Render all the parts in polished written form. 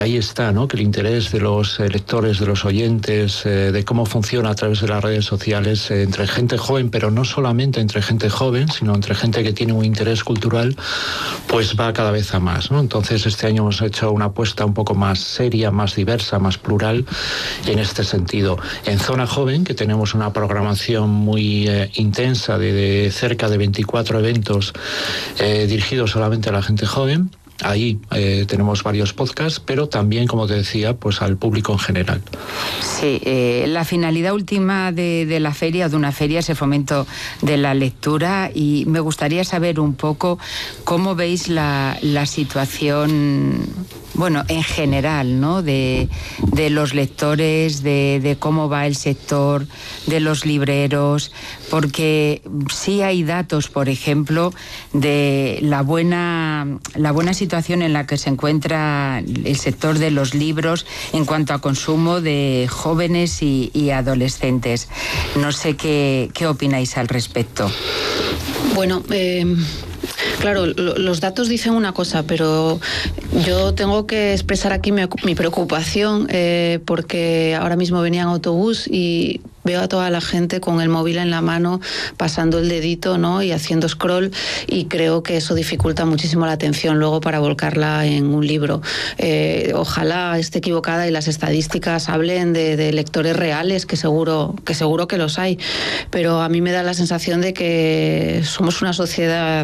ahí está, ¿no? Que el interés de los lectores, de los oyentes, de cómo funciona a través de las redes sociales entre gente joven, pero no solamente entre gente joven, sino entre gente que tiene un interés cultural, pues va cada vez a más, ¿no? Entonces este año hemos hecho una apuesta un poco más seria, más diversa, más plural en este sentido. En Zona Joven, que tenemos una programación muy intensa de cerca de 24 eventos dirigidos solamente a la gente joven. Ahí tenemos varios podcasts, pero también, como te decía, pues al público en general. Sí, la finalidad última de la feria, de una feria, es el fomento de la lectura, y me gustaría saber un poco cómo veis la situación, bueno, en general, ¿no? De los lectores, de cómo va el sector, de los libreros, porque sí hay datos, por ejemplo, de la buena situación en la que se encuentra el sector de los libros en cuanto a consumo de jóvenes y adolescentes. No sé qué opináis al respecto. Bueno, claro, los datos dicen una cosa, pero yo tengo que expresar aquí mi preocupación, porque ahora mismo venía en autobús y veo a toda la gente con el móvil en la mano, pasando el dedito, ¿no? Y haciendo scroll, y creo que eso dificulta muchísimo la atención luego para volcarla en un libro. Ojalá esté equivocada y las estadísticas hablen de lectores reales, que seguro que los hay, pero a mí me da la sensación de que somos una sociedad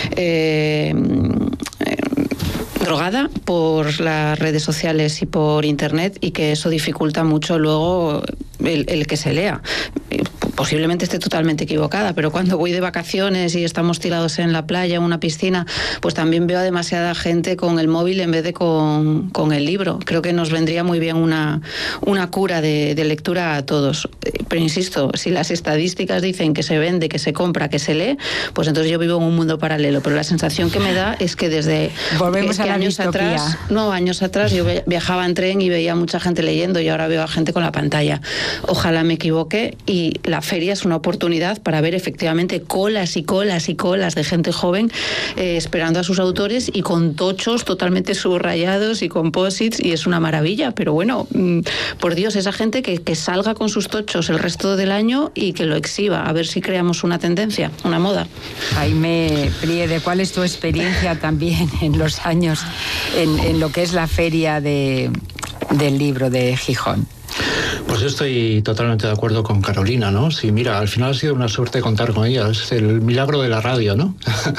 drogada por las redes sociales y por internet, y que eso dificulta mucho luego el que se lea. Posiblemente esté totalmente equivocada, pero cuando voy de vacaciones y estamos tirados en la playa, en una piscina, pues también veo a demasiada gente con el móvil en vez de con el libro. Creo que nos vendría muy bien una cura de lectura a todos. Pero insisto, si las estadísticas dicen que se vende, que se compra, que se lee, pues entonces yo vivo en un mundo paralelo. Pero la sensación que me da es que desde años atrás yo viajaba en tren y veía mucha gente leyendo, y ahora veo a gente con la pantalla. Ojalá me equivoque, y la feria es una oportunidad para ver efectivamente colas y colas y colas de gente joven esperando a sus autores, y con tochos totalmente subrayados y composites, y es una maravilla. Pero bueno, por Dios, esa gente que salga con sus tochos el resto del año y que lo exhiba, a ver si creamos una tendencia, una moda. Jaime Priede, ¿cuál es tu experiencia también en los años en lo que es la feria del libro de Gijón? Pues yo estoy totalmente de acuerdo con Carolina, ¿no? Sí, mira, al final ha sido una suerte contar con ella, es el milagro de la radio, ¿no?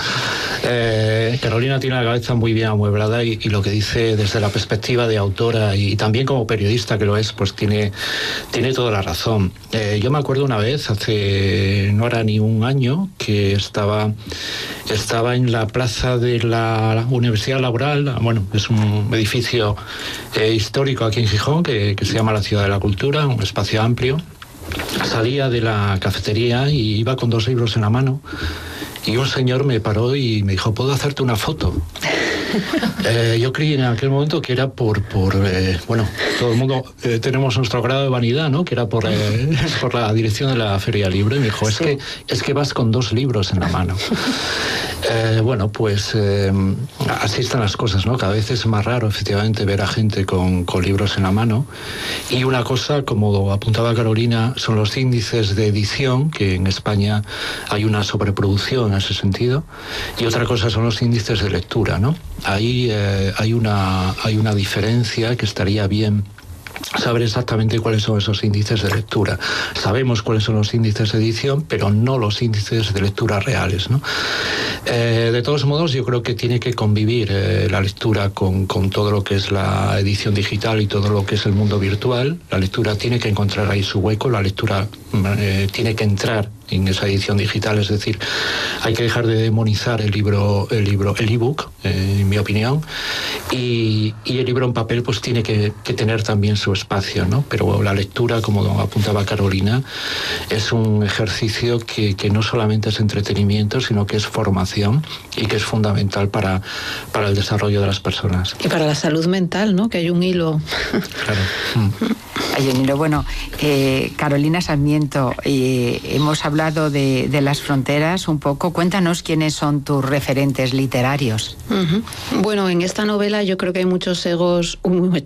Carolina tiene la cabeza muy bien amueblada, y lo que dice desde la perspectiva de autora y también como periodista que lo es, pues tiene toda la razón. Yo me acuerdo una vez, hace no era ni un año, que estaba en la plaza de la Universidad Laboral. Bueno, es un edificio histórico aquí en Gijón que se llama la Ciudad de la Cultura, un espacio amplio. Salía de la cafetería y iba con 2 libros en la mano, y un señor me paró y me dijo: ¿puedo hacerte una foto? Yo creí en aquel momento que era por bueno, todo el mundo tenemos nuestro grado de vanidad, ¿no? Que era por la dirección de la Feria Libre, y me dijo: es que vas con 2 libros en la mano. Bueno, pues así están las cosas, ¿no? Cada vez es más raro, efectivamente, ver a gente con libros en la mano. Y una cosa, como apuntaba Carolina, son los índices de edición, que en España hay una sobreproducción en ese sentido. Y otra cosa son los índices de lectura, ¿no? Ahí hay una diferencia que estaría bien saber exactamente cuáles son esos índices de lectura. Sabemos cuáles son los índices de edición, pero no los índices de lectura reales, ¿no? De todos modos, yo creo que tiene que convivir la lectura con todo lo que es la edición digital y todo lo que es el mundo virtual. La lectura tiene que encontrar ahí su hueco, la lectura tiene que entrar en esa edición digital, es decir, hay que dejar de demonizar el ebook, en mi opinión, y el libro en papel pues tiene que tener también su espacio, ¿no? Pero la lectura, como apuntaba Carolina, es un ejercicio que no solamente es entretenimiento, sino que es formación, y que es fundamental para el desarrollo de las personas. Y para la salud mental, ¿no? Que hay un hilo. Claro. Hay un hilo. Bueno, Carolina Sarmiento, hemos hablado de las fronteras un poco. Cuéntanos quiénes son tus referentes literarios. Bueno, en esta novela yo creo que hay muchos egos,